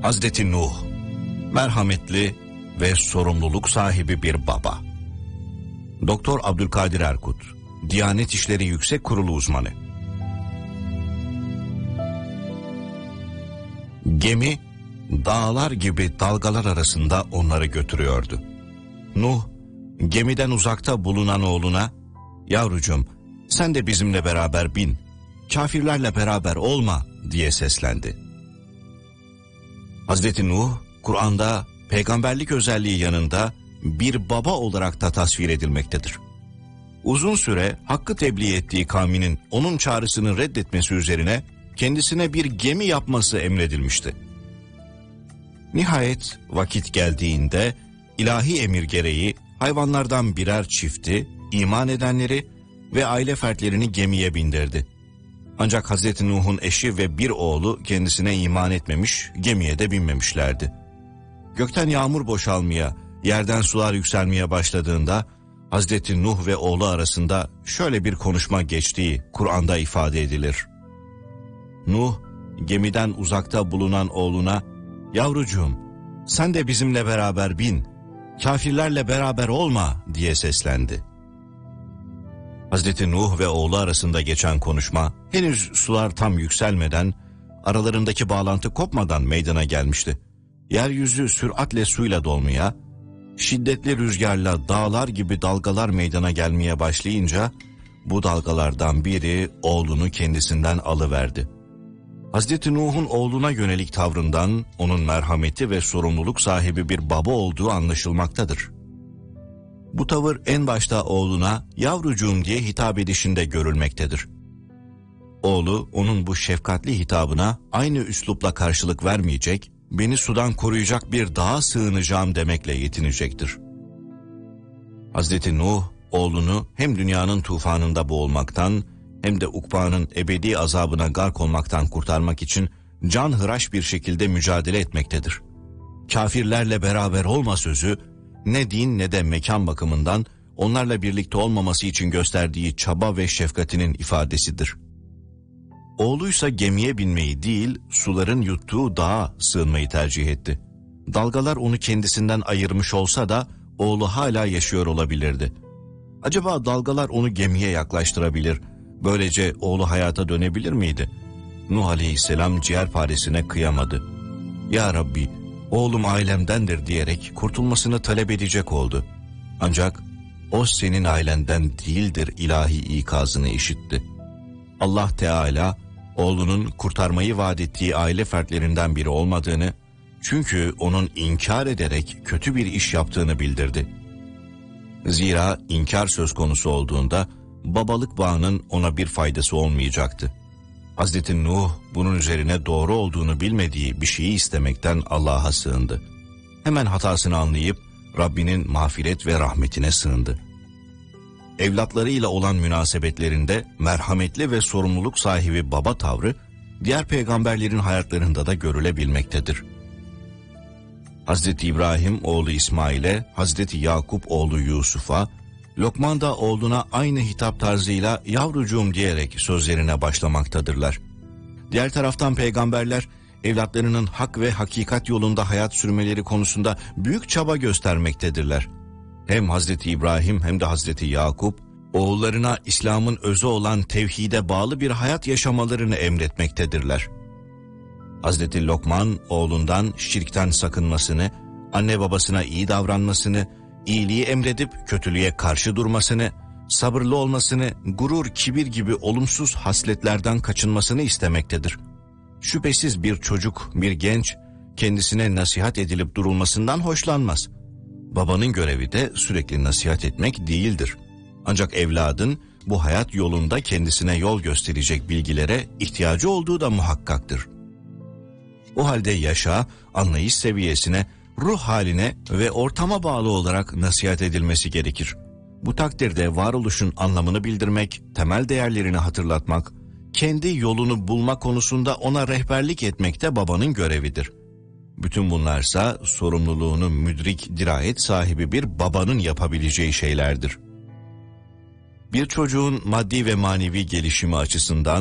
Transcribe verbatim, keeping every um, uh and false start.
Hazreti Nuh, merhametli ve sorumluluk sahibi bir baba. Doktor Abdülkadir Erkut, Diyanet İşleri Yüksek Kurulu uzmanı. Gemi, dağlar gibi dalgalar arasında onları götürüyordu. Nuh, gemiden uzakta bulunan oğluna, "Yavrucuğum, sen de bizimle beraber bin, kafirlerle beraber olma," diye seslendi. Hazreti Nuh, Kur'an'da peygamberlik özelliği yanında bir baba olarak da tasvir edilmektedir. Uzun süre hakkı tebliğ ettiği kavminin onun çağrısını reddetmesi üzerine kendisine bir gemi yapması emredilmişti. Nihayet vakit geldiğinde ilahi emir gereği hayvanlardan birer çifti, iman edenleri ve aile fertlerini gemiye bindirdi. Ancak Hazreti Nuh'un eşi ve bir oğlu kendisine iman etmemiş, gemiye de binmemişlerdi. Gökten yağmur boşalmaya, yerden sular yükselmeye başladığında Hazreti Nuh ve oğlu arasında şöyle bir konuşma geçtiği Kur'an'da ifade edilir. Nuh, gemiden uzakta bulunan oğluna, "Yavrucuğum, sen de bizimle beraber bin, kafirlerle beraber olma," diye seslendi. Hazreti Nuh ve oğlu arasında geçen konuşma henüz sular tam yükselmeden, aralarındaki bağlantı kopmadan meydana gelmişti. Yeryüzü süratle suyla dolmaya, şiddetli rüzgarla dağlar gibi dalgalar meydana gelmeye başlayınca bu dalgalardan biri oğlunu kendisinden alıverdi. Hazreti Nuh'un oğluna yönelik tavrından onun merhameti ve sorumluluk sahibi bir baba olduğu anlaşılmaktadır. Bu tavır en başta oğluna "yavrucuğum" diye hitap edişinde görülmektedir. Oğlu onun bu şefkatli hitabına aynı üslupla karşılık vermeyecek, beni sudan koruyacak bir dağa sığınacağım demekle yetinecektir. Hazreti Nuh oğlunu hem dünyanın tufanında boğulmaktan hem de ukbanın ebedi azabına gark olmaktan kurtarmak için canhıraş bir şekilde mücadele etmektedir. Kafirlerle beraber olma sözü ne din ne de mekan bakımından onlarla birlikte olmaması için gösterdiği çaba ve şefkatinin ifadesidir. Oğluysa gemiye binmeyi değil, suların yuttuğu dağa sığınmayı tercih etti. Dalgalar onu kendisinden ayırmış olsa da oğlu hala yaşıyor olabilirdi. Acaba dalgalar onu gemiye yaklaştırabilir, böylece oğlu hayata dönebilir miydi? Nuh aleyhisselam ciğerparesine kıyamadı. "Ya Rabbi, oğlum ailemdendir," diyerek kurtulmasını talep edecek oldu. Ancak o senin ailenden değildir ilahi ikazını işitti. Allah Teala oğlunun kurtarmayı vaat ettiği aile fertlerinden biri olmadığını, çünkü onun inkar ederek kötü bir iş yaptığını bildirdi. Zira inkar söz konusu olduğunda babalık bağının ona bir faydası olmayacaktı. Hazreti Nuh bunun üzerine doğru olduğunu bilmediği bir şeyi istemekten Allah'a sığındı. Hemen hatasını anlayıp Rabbinin mağfiret ve rahmetine sığındı. Evlatlarıyla olan münasebetlerinde merhametli ve sorumluluk sahibi baba tavrı diğer peygamberlerin hayatlarında da görülebilmektedir. Hazreti İbrahim oğlu İsmail'e, Hazreti Yakup oğlu Yusuf'a, Lokman da oğluna aynı hitap tarzıyla "yavrucuğum" diyerek sözlerine başlamaktadırlar. Diğer taraftan peygamberler evlatlarının hak ve hakikat yolunda hayat sürmeleri konusunda büyük çaba göstermektedirler. Hem Hazreti İbrahim hem de Hazreti Yakup oğullarına İslam'ın özü olan tevhide bağlı bir hayat yaşamalarını emretmektedirler. Hazreti Lokman oğlundan şirkten sakınmasını, anne babasına iyi davranmasını, iyiliği emredip kötülüğe karşı durmasını, sabırlı olmasını, gurur, kibir gibi olumsuz hasletlerden kaçınmasını istemektedir. Şüphesiz bir çocuk, bir genç kendisine nasihat edilip durulmasından hoşlanmaz. Babanın görevi de sürekli nasihat etmek değildir. Ancak evladın bu hayat yolunda kendisine yol gösterecek bilgilere ihtiyacı olduğu da muhakkaktır. O halde yaşa, anlayış seviyesine, ruh haline ve ortama bağlı olarak nasihat edilmesi gerekir. Bu takdirde varoluşun anlamını bildirmek, temel değerlerini hatırlatmak, kendi yolunu bulma konusunda ona rehberlik etmek de babanın görevidir. Bütün bunlarsa sorumluluğunu müdrik dirayet sahibi bir babanın yapabileceği şeylerdir. Bir çocuğun maddi ve manevi gelişimi açısından